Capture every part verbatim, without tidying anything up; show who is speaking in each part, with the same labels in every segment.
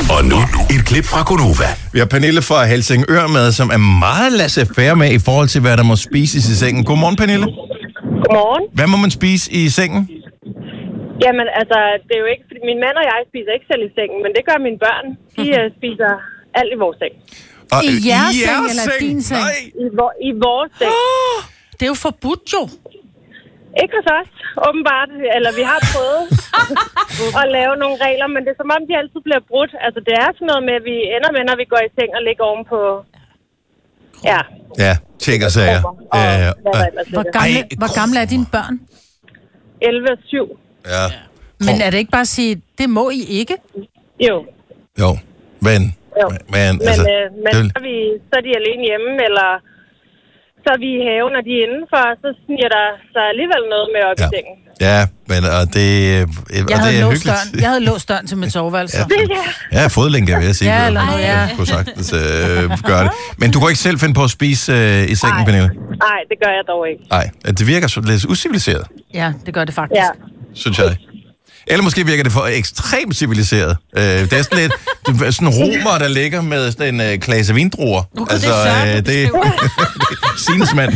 Speaker 1: Og nu, et klip fra Gonova. Vi har Pernille fra Helsingør med, som er meget laissez-faire med i forhold til, hvad der må spises i sengen. Godmorgen, Pernille.
Speaker 2: Godmorgen.
Speaker 1: Hvad må man spise i sengen?
Speaker 2: Jamen, altså, det er jo ikke... Min mand og jeg spiser ikke selv i sengen, men det gør mine børn. De uh, spiser alt i vores seng.
Speaker 1: Og,
Speaker 3: I jeres
Speaker 1: i
Speaker 3: seng
Speaker 1: jeres
Speaker 3: eller
Speaker 1: seng?
Speaker 3: din seng?
Speaker 1: Nej.
Speaker 2: I, vor, i vores seng.
Speaker 3: Oh, det er jo forbudt, jo.
Speaker 2: Ikke hos os, åbenbart. Eller vi har prøvet at lave nogle regler, men det er som om, de altid bliver brudt. Altså, det er sådan noget med, at vi ender med, når vi går i seng og ligger ovenpå... Ja.
Speaker 1: Ja, ting og sager.
Speaker 2: Og,
Speaker 1: Ja, ja.
Speaker 3: Hvor gamle,
Speaker 1: Ej,
Speaker 3: hvor gamle er dine børn?
Speaker 2: elleve og syv.
Speaker 1: Ja.
Speaker 3: Men er det ikke bare at sige, det må I ikke?
Speaker 2: Jo.
Speaker 1: Jo, men...
Speaker 2: Jo.
Speaker 1: Men,
Speaker 2: Men,
Speaker 1: altså,
Speaker 2: øh, men
Speaker 1: det,
Speaker 2: så, er vi, så er de alene hjemme, eller så er vi i haven, og de er indenfor, så sniger der så alligevel noget med op
Speaker 1: Ja.
Speaker 2: i sengen.
Speaker 1: ja, men og det, og
Speaker 3: Jeg
Speaker 1: det
Speaker 3: havde,
Speaker 1: er
Speaker 3: låst
Speaker 1: hyggeligt.
Speaker 3: døren. jeg havde låst døren til mit soveværelse.
Speaker 1: Ja, fodlænke, vil jeg sige.
Speaker 3: Ja, eller noget, ja.
Speaker 1: Jeg kunne sagtens øh, gøre det. Men du kan ikke selv finde på at spise øh, i sengen,
Speaker 2: Nej.
Speaker 1: Pernille?
Speaker 2: Nej, det gør jeg dog ikke.
Speaker 1: Nej, det virker så lidt uciviliseret,
Speaker 3: Ja, det gør det faktisk.
Speaker 2: Ja.
Speaker 1: synes jeg. Eller måske virker det for ekstremt civiliseret. Øh, det er sådan lidt det er sådan romer, der ligger med sådan en øh, klase vindruer.
Speaker 3: Uh, altså, det er Søren,
Speaker 1: det er Sines mand.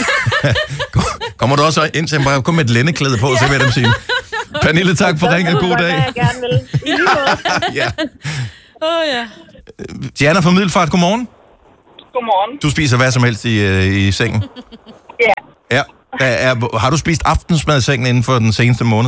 Speaker 1: Kommer du også ind til bare kom med et lændeklæde på, så vil jeg dem sige. Pernille, tak for ringet. God dag.
Speaker 2: Jeg gerne vil. I lige måde.
Speaker 1: Ja.
Speaker 3: Åh, oh, ja.
Speaker 1: Diana fra Middelfart, godmorgen.
Speaker 4: Godmorgen.
Speaker 1: Du spiser hvad som helst i, øh, i sengen?
Speaker 4: Ja.
Speaker 1: Ja. Er, er, har du spist aftensmad i sengen inden for den seneste måned?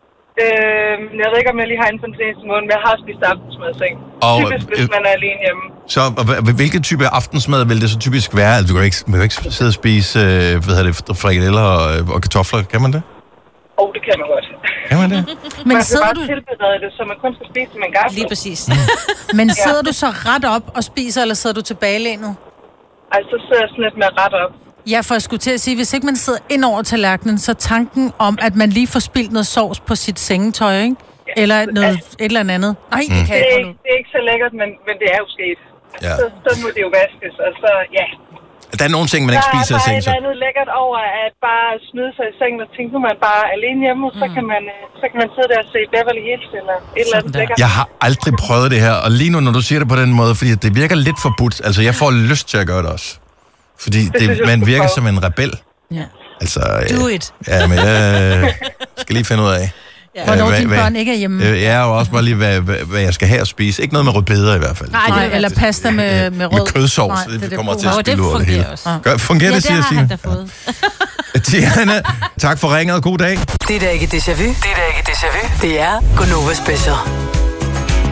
Speaker 4: Øh, jeg ved ikke, om jeg lige har inden for den seneste måned, men jeg har spist aftensmad i seng.
Speaker 1: Og,
Speaker 4: Typisk, hvis
Speaker 1: øh,
Speaker 4: man er alene hjemme.
Speaker 1: Så hv- hvilken type af aftensmad vil det så typisk være? Altså, du kan jo ikke, man kan jo ikke sidde og spise øh, hvad hedder det, frikadeller og, og kartofler, kan man det?
Speaker 4: Åh, oh, det kan man godt.
Speaker 1: Kan man det?
Speaker 3: Men
Speaker 4: Man kan
Speaker 3: sidder
Speaker 4: bare
Speaker 3: du,
Speaker 4: tilberede det, så man kun skal spise det med en gaffel.
Speaker 5: Lige præcis.
Speaker 3: men sidder du så ret op og spiser, eller sidder du tilbagelænet?
Speaker 4: Ej, så sidder jeg sådan lidt med ret op.
Speaker 3: Ja, for jeg skulle til at sige, hvis ikke man sidder ind over tallerkenen, så tanken om, at man lige får spildt noget sovs på sit sengetøj, ikke? Eller noget, et eller andet. Nej, det kan
Speaker 4: Det
Speaker 3: jeg
Speaker 4: er,
Speaker 3: ikke.
Speaker 4: ikke, det er ikke så lækkert, men, men det er jo sket.
Speaker 1: Ja.
Speaker 4: Så, så må det jo vaskes, og så, ja.
Speaker 1: Der er nogle ting, man ikke
Speaker 4: Der er
Speaker 1: spiser i
Speaker 4: bare
Speaker 1: sengen.
Speaker 4: et
Speaker 1: Så.
Speaker 4: andet lækkert over at bare smide sig i sengen og tænke, nu er man bare alene hjemme, mm. så, kan man, øh, så kan man sidde der og se Beverly Hills eller et eller andet lækkert.
Speaker 1: Jeg har aldrig prøvet det her, og lige nu, når du siger det på den måde, fordi det virker lidt forbudt, altså jeg får lyst til at gøre det også. Fordi
Speaker 4: Det
Speaker 1: det,
Speaker 4: synes jeg,
Speaker 1: man
Speaker 4: du
Speaker 1: virker
Speaker 4: prøve.
Speaker 1: som en rebel.
Speaker 3: Ja.
Speaker 1: Altså,
Speaker 5: Do
Speaker 1: øh,
Speaker 5: it.
Speaker 1: ja, men jeg skal lige finde ud af.
Speaker 5: Ja.
Speaker 3: Hvornår
Speaker 1: hvad-
Speaker 3: dine
Speaker 1: hvad-
Speaker 3: børn ikke er hjemme.
Speaker 1: Øh, Jeg er jo også bare lige, hvad, hvad, hvad jeg skal have at spise. Ikke noget med rødbeder i hvert fald.
Speaker 5: Nej,
Speaker 3: Nej,
Speaker 5: det er
Speaker 3: eller pasta med, med rød.
Speaker 1: Med kødsovs.
Speaker 3: Nej,
Speaker 1: Det,
Speaker 3: det er det
Speaker 1: kommer
Speaker 3: brune.
Speaker 1: til at
Speaker 5: Åh, det
Speaker 1: spille ud af det hele.
Speaker 5: fungerer også.
Speaker 1: Gør, fungerer
Speaker 5: Ja,
Speaker 1: det,
Speaker 5: det
Speaker 1: siger
Speaker 5: har han da
Speaker 1: Signe?
Speaker 5: fået.
Speaker 1: Diana, tak for ringet. God dag.
Speaker 6: Det er da ikke déjà vu. Det er da ikke déjà vu. Det er Gonova Special.